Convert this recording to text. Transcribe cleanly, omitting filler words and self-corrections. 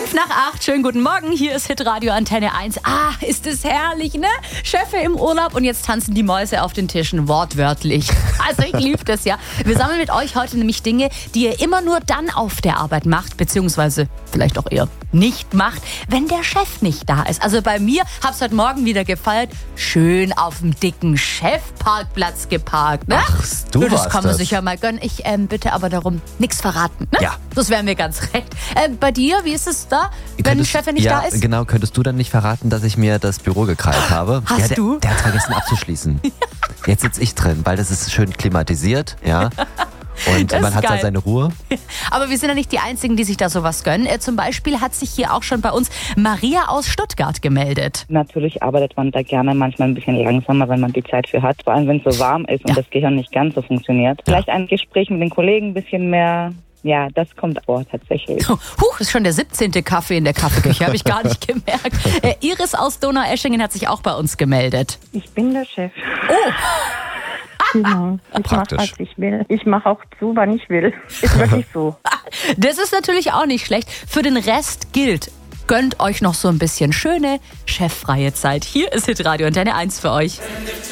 5:05, schönen guten Morgen, hier ist Hitradio Antenne 1. Ah, ist es herrlich, ne? Chefe im Urlaub und jetzt tanzen die Mäuse auf den Tischen, wortwörtlich. Also ich liebe das, ja. Wir sammeln mit euch heute nämlich Dinge, die ihr immer nur dann auf der Arbeit macht, beziehungsweise vielleicht auch eher nicht macht, wenn der Chef nicht da ist. Also bei mir, hab's heute Morgen wieder gefeiert, schön auf dem dicken Chefparkplatz geparkt, ne? Ach, das kann man sich ja mal gönnen. Ich bitte aber darum, nichts verraten, ne? Ja. Das wäre mir ganz recht. Bei dir, wie ist es da, wenn der Chef nicht da ist? Ja, genau. Könntest du dann nicht verraten, dass ich mir das Büro gekrallt habe? Hast du? Der hat vergessen abzuschließen. Jetzt sitze ich drin, weil das ist schön klimatisiert, ja. Und Das man ist hat geil. da seine Ruhe. Aber wir sind ja nicht die Einzigen, die sich da sowas gönnen. Zum Beispiel hat sich hier auch schon bei uns Maria aus Stuttgart gemeldet. Natürlich arbeitet man da gerne manchmal ein bisschen langsamer, wenn man die Zeit für hat. Vor allem, wenn es so warm ist und das Gehirn nicht ganz so funktioniert. Vielleicht ein Gespräch mit den Kollegen ein bisschen mehr. Ja, das kommt vor tatsächlich. Ist schon der 17. Kaffee in der Kaffeeküche, habe ich gar nicht gemerkt. Iris aus Donaueschingen hat sich auch bei uns gemeldet. Ich bin der Chef. Oh, Genau. Ich mache, Praktisch. was ich will. Ich mache auch zu, wann ich will. Ist wirklich so. das ist natürlich auch nicht schlecht. Für den Rest gilt, gönnt euch noch so ein bisschen schöne, cheffreie Zeit. Hier ist Hitradio Antenne 1 für euch.